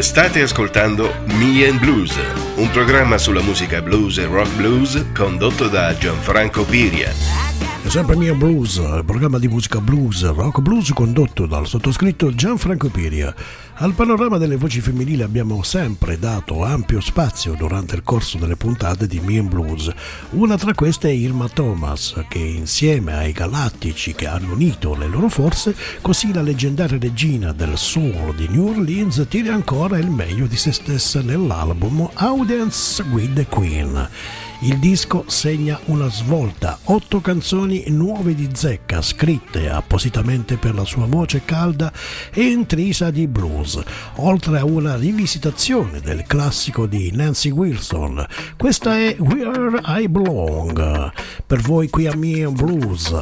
State ascoltando Me and Blues, un programma sulla musica blues e rock blues condotto da Gianfranco Piria. È sempre Me and Blues, il programma di musica blues, rock blues condotto dal sottoscritto Gianfranco Piria. Al panorama delle voci femminili abbiamo sempre dato ampio spazio durante il corso delle puntate di Me and Blues. Una tra queste è Irma Thomas, che insieme ai Galattici che hanno unito le loro forze, così la leggendaria regina del soul di New Orleans tira ancora il meglio di se stessa nell'album Audience with the Queen. Il disco segna una svolta, 8 canzoni nuove di zecca, scritte appositamente per la sua voce calda e intrisa di blues, oltre a una rivisitazione del classico di Nancy Wilson. Questa è Where I Belong. Per voi qui a Me and Blues,